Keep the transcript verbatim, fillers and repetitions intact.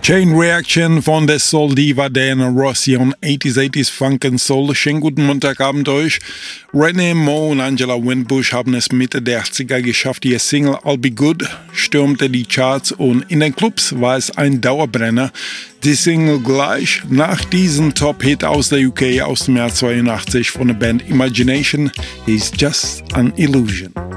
Chain Reaction von der Soul Diva Diana Rossi on eighties eighties Funk and Soul. Schönen guten Montagabend euch. Renee Mo und Angela Winbush haben es Mitte der achtziger geschafft. Ihr Single I'll Be Good stürmte die Charts und in den Clubs war es ein Dauerbrenner. Die Single gleich nach diesem Top-Hit aus der U K aus dem Jahr zweiundachtzig von der Band Imagination is Just an Illusion.